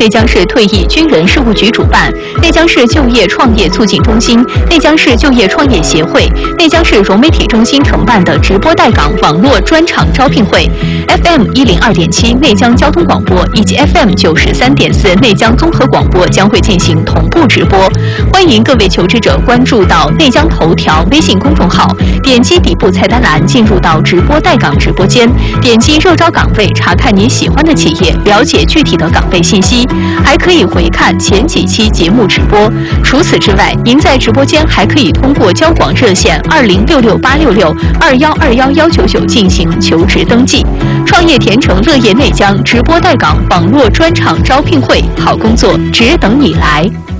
内江市退役军人事务局主办，内江市就业创业促进中心、内江市就业创业协会、内江市融媒体中心承办的直播带岗网络专场招聘会 ，FM 102.7内江交通广播以及 FM 93.4内江综合广播将会进行同步直播。欢迎各位求职者关注到内江头条微信公众号，点击底部菜单栏进入到直播带岗直播间，点击热招岗位，查看你喜欢的企业，了解具体的岗位信息，还可以回看前几期节目直播。除此之外，您在直播间还可以通过交广热线20668662121199进行求职登记。创业甜城乐业内江直播带岗网络专场招聘会，好工作只等你来。